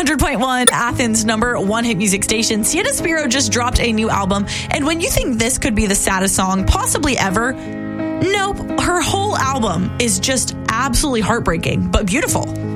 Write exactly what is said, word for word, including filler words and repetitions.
hundred point one, Athens' number one hit music station. Sienna Spiro just dropped a new album. And when you think this could be the saddest song possibly ever, nope. Her whole album is just absolutely heartbreaking, but beautiful.